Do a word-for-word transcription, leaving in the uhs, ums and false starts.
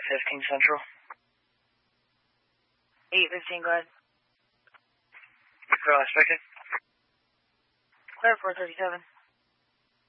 fifteen Central. eight fifteen, go ahead. Clear expected. Clear four thirty-seven.